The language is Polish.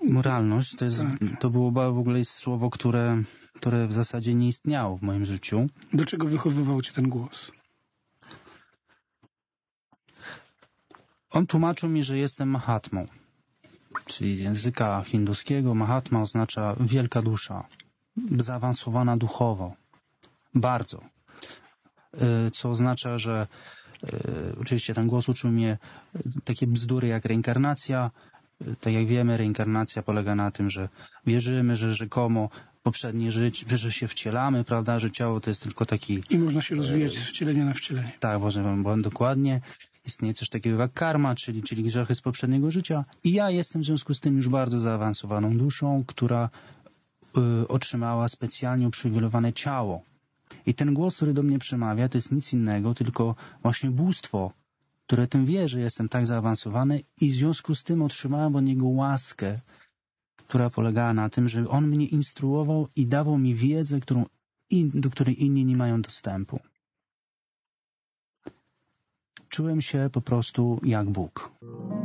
Moralność Tak. to było w ogóle słowo, które w zasadzie nie istniało w moim życiu. Do czego wychowywał cię ten głos? On tłumaczył mi, że jestem Mahatmą, czyli z języka hinduskiego Mahatma oznacza wielka dusza, zaawansowana duchowo, bardzo. Co oznacza, że oczywiście ten głos uczył mnie takie bzdury jak reinkarnacja. Tak jak wiemy, reinkarnacja polega na tym, że wierzymy, że rzekomo poprzednie życie, że się wcielamy, prawda, że ciało to jest tylko taki... I można się rozwijać z wcielenia na wcielenie. Tak, może dokładnie. Istnieje coś takiego jak karma, czyli grzechy z poprzedniego życia. I ja jestem w związku z tym już bardzo zaawansowaną duszą, która otrzymała specjalnie uprzywilejowane ciało. I ten głos, który do mnie przemawia, to jest nic innego, tylko właśnie bóstwo, które tym wie, że jestem tak zaawansowany i w związku z tym otrzymałem od niego łaskę, która polegała na tym, że on mnie instruował i dawał mi wiedzę, do której inni nie mają dostępu. Czułem się po prostu jak Bóg.